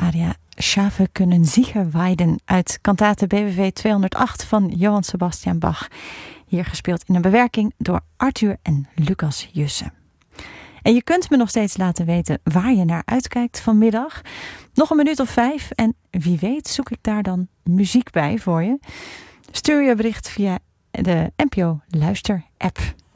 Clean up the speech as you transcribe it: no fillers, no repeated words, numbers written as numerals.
aria Schafe kunnen Ziegen weiden uit kantate BWV 208 van Johann Sebastian Bach. Hier gespeeld in een bewerking door Arthur en Lucas Jussen. En je kunt me nog steeds laten weten waar je naar uitkijkt vanmiddag. Nog een minuut of 5 en wie weet zoek ik daar dan muziek bij voor je. Stuur je bericht via de NPO Luister app.